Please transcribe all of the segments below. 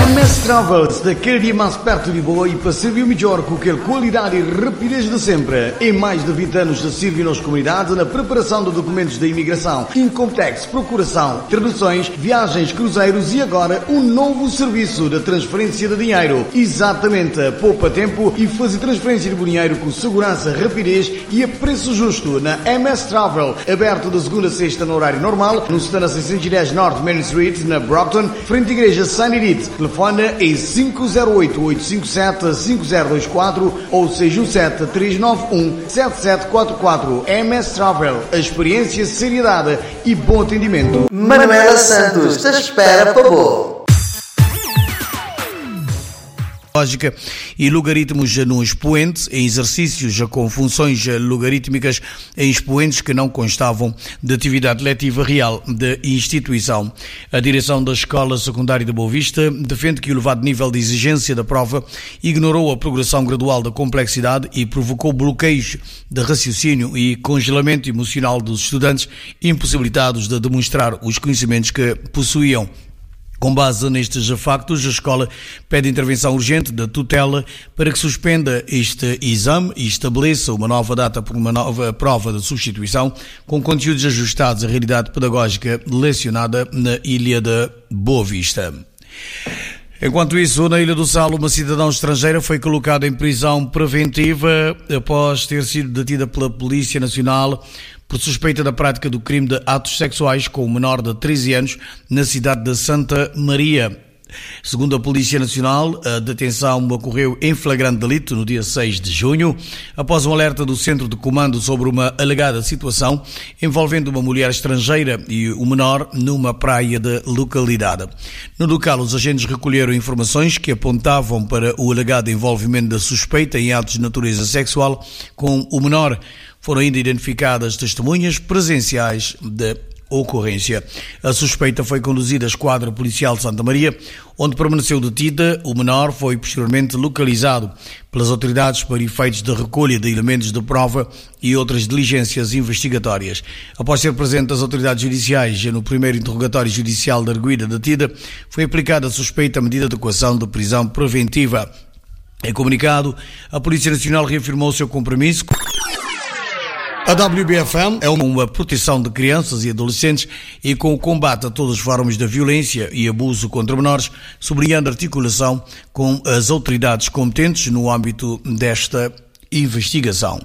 MS Travels, daquele dia mais perto de Lisboa e para servir melhor com aquela qualidade e rapidez de sempre. Em mais de 20 anos de servir nas comunidades na preparação de documentos da imigração, Incomtex, procuração, traduções, viagens, cruzeiros e agora um novo serviço de transferência de dinheiro. Exatamente, poupa tempo e fazer transferência de dinheiro com segurança, rapidez e a preço justo na MS Travel, aberto de segunda a sexta no horário normal, no stand a 610 North Main Street, na Brockton, frente à igreja Saint Edith. Telefone é 508-857-5024 ou 617-391-7744. MS Travel, a experiência, seriedade e bom atendimento. Manuela Santos te espera para boa. Lógica e logaritmos no expoente, em exercícios com funções logarítmicas em expoentes que não constavam de atividade letiva real da instituição. A direção da Escola Secundária de Boa Vista defende que o elevado nível de exigência da prova ignorou a progressão gradual da complexidade e provocou bloqueios de raciocínio e congelamento emocional dos estudantes, impossibilitados de demonstrar os conhecimentos que possuíam. Com base nestes factos, a escola pede intervenção urgente da tutela para que suspenda este exame e estabeleça uma nova data para uma nova prova de substituição com conteúdos ajustados à realidade pedagógica lecionada na Ilha da Boa Vista. Enquanto isso, na Ilha do Sal, uma cidadã estrangeira foi colocada em prisão preventiva após ter sido detida pela Polícia Nacional por suspeita da prática do crime de atos sexuais com um menor de 13 anos na cidade de Santa Maria. Segundo a Polícia Nacional, a detenção ocorreu em flagrante delito no dia 6 de junho, após um alerta do Centro de Comando sobre uma alegada situação envolvendo uma mulher estrangeira e o menor numa praia da localidade. No local, os agentes recolheram informações que apontavam para o alegado envolvimento da suspeita em atos de natureza sexual com o menor. Foram ainda identificadas testemunhas presenciais da ocorrência. A suspeita foi conduzida à Esquadra Policial de Santa Maria, onde permaneceu detida. O menor foi posteriormente localizado pelas autoridades para efeitos de recolha de elementos de prova e outras diligências investigatórias. Após ser presente às autoridades judiciais no primeiro interrogatório judicial da arguida detida, foi aplicada a suspeita medida de coação de prisão preventiva. Em comunicado, a Polícia Nacional reafirmou o seu compromisso. A WBFM é uma proteção de crianças e adolescentes e com o combate a todas as formas de violência e abuso contra menores, sublinhando a articulação com as autoridades competentes no âmbito desta investigação.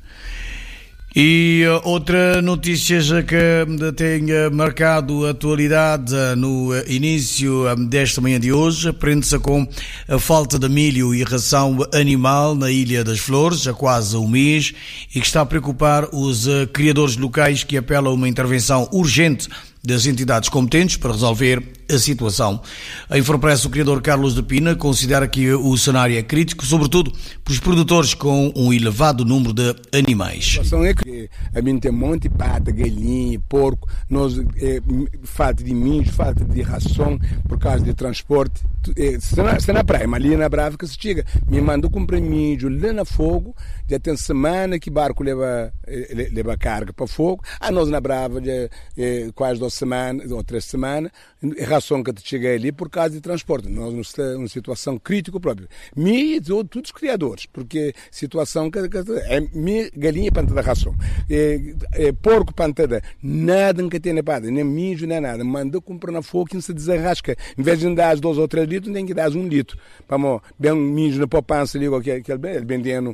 E outra notícia já que tenha marcado a atualidade no início desta manhã de hoje, prende-se com a falta de milho e ração animal na Ilha das Flores, há quase um mês, e que está a preocupar os criadores locais que apelam a uma intervenção urgente das entidades competentes para resolver a situação. A Infopress, o criador Carlos de Pina, considera que o cenário é crítico, sobretudo para os produtores com um elevado número de animais. A situação é que a mim tem um monte de pata, galinha, porco, nós, falta de mijo, falta de ração por causa de transporte. Se na praia, mas ali na Brava que se chega, me mandou comprar mijo lá na fogo, já tem semana que barco leva carga para fogo, nós na Brava já, quase 2 semanas ou 3 semanas, ração que chega ali por causa de transporte. Nós estamos numa situação crítica própria. Me e todos os criadores, porque situação que é galinha pantada ração, porco pantada, nada que tem nada, nem mijo, nem nada. Mandou comprar na fogo e se desarrasca. Em vez de dar 2 ou 3 litros, tem que dar 1 litro. Para bem mijo na poupança ali, ele vendendo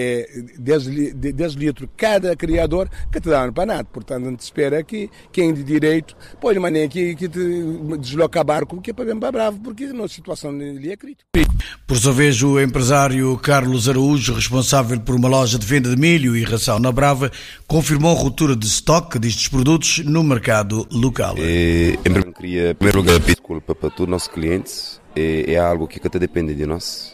10 litros cada criador, que te dá para nada. Portanto, a gente espera que quem de direito pode maneira que te desloca barco, que é para bem para Bravo, porque a nossa situação ali é crítica. Por sua vez, o empresário Carlos Araújo, responsável por uma loja de venda de milho e ração na Brava, confirmou a ruptura de estoque destes produtos no mercado local. Em primeiro lugar, peço desculpa para todos os nossos clientes. É algo que até depende de nós.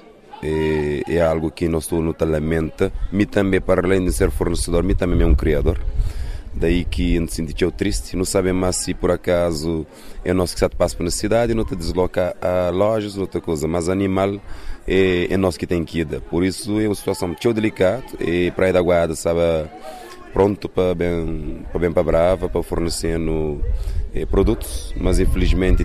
É algo que nós não lamenta. Me também, para além de ser fornecedor, me também é um criador. Daí que a gente se sentiu triste, não sabe mais se por acaso é nós que se passa para a cidade, não te desloca a lojas, outra coisa, mas animal é nós que tem que ir. Por isso é uma situação muito delicada e Praia da Guarda estava pronto para bem para Brava, para fornecer produtos, mas infelizmente